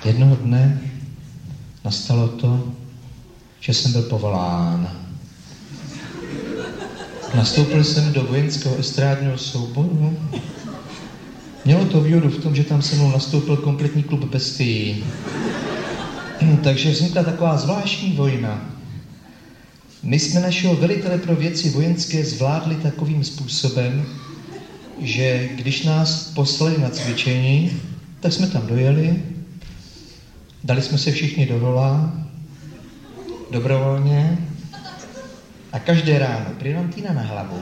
Jednoho dne nastalo to, že jsem byl povolán. Nastoupil jsem do vojenského estrádního souboru. Mělo to výhodu v tom, že tam se mnou nastoupil kompletní klub bestií. Takže vznikla taková zvláštní vojna. My jsme našeho velitele pro věci vojenské zvládli takovým způsobem, že když nás poslali na cvičení, tak jsme tam dojeli, dali jsme se všichni do hola, dobrovolně, a každé ráno brillantina na hlavu,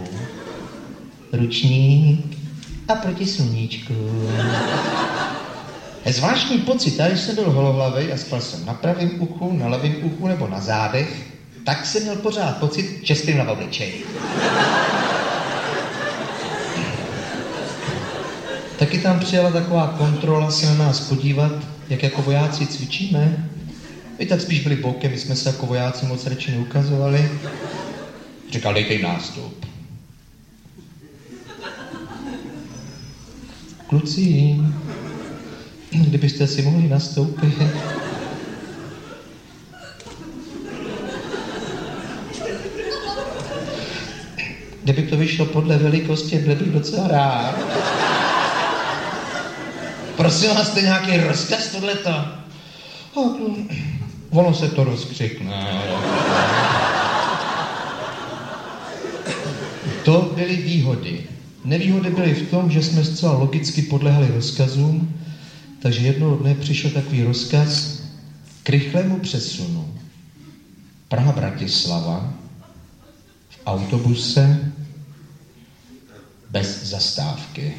ručník a proti sluníčku. Zvláštní pocit, tady jsem byl holohlavej a spal jsem na pravém uchu, na levém uchu nebo na zádech, tak jsem měl pořád pocit, že spím na obličeji. Taky tam přijela taková kontrola se na nás podívat, jak jako vojáci cvičíme. My tak spíš byli bokem, my jsme se jako vojáci moc radši neukazovali. Říkal, dejte jim nástup. Kluci, kdybyste si mohli nastoupit. Kdyby to vyšlo podle velikosti, byl bych docela rád. Prosím vás, jste nějaký rozkaz tohleto? Ono se to rozkřikne. To byly výhody. Nevýhody byly v tom, že jsme zcela logicky podlehali rozkazům, takže jednoho dne přišel takový rozkaz k rychlému přesunu. Praha-Bratislava v autobuse bez zastávky.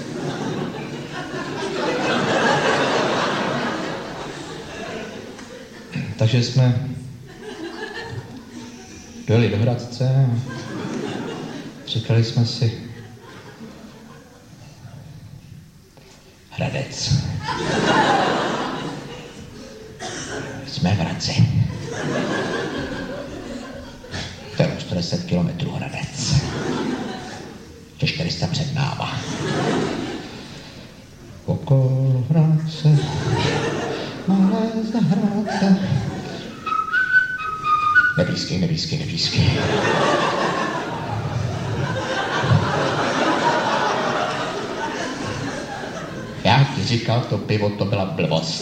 Takže jsme dojeli do Hradce a říkali jsme si Hradec. Jsme v Hradci. To je 40 kilometrů Hradec. To 400 před náma. Okolo Hradce, malé zahrádce. Neblízký. Já ti říkal, to pivo, to byla blbost.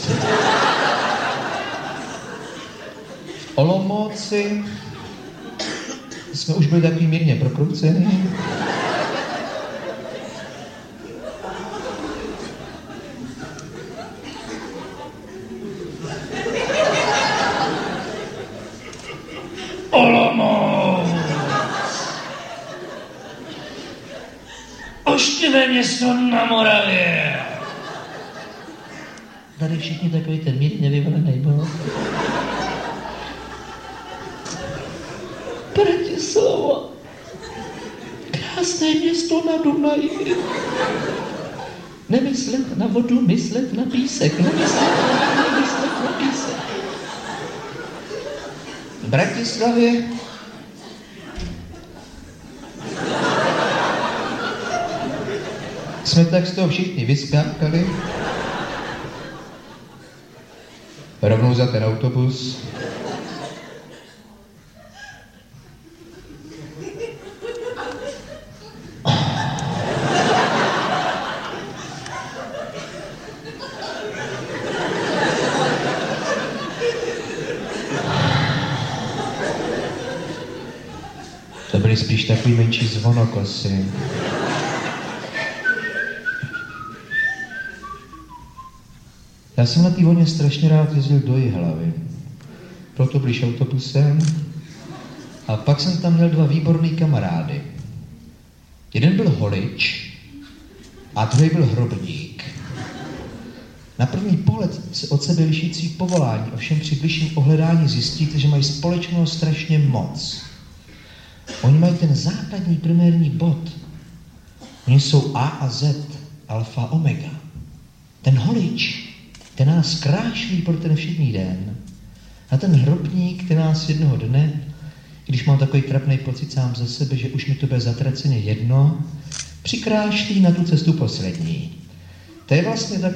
V Olomouci jsme už byli takový mírně prokroucený. Olomouc! Oštivé město na Moravě! Tady všichni takový ten mírně vyvolený byl. Bratislava. Krásné město na Dunaji. Nemyslet na vodu, myslet na písek. Nemyslet na písek. V Bratislavě jsme tak z toho všichni vyskákali. Rovnou za ten autobus. To byly spíš takový menší zvonokosy. Já jsem na té vojně strašně rád jezdil do Jihlavy. Proto blíž autobusem. A pak jsem tam měl 2 výborný kamarády. Jeden byl holič a druhý byl hrobník. Na první pohled se od sebe lišící povolání, ovšem při bližším ohledání zjistíte, že mají společného strašně moc. Oni mají ten základní primární bod. Oni jsou A a Z, alfa, omega. Ten holič, ten nás krášlí pro ten všední den. A ten hrobník, ten nás jednoho dne, když mám takový trapný pocit sám ze sebe, že už mi to bude zatraceně jedno, přikrášlí na tu cestu poslední. To je vlastně tak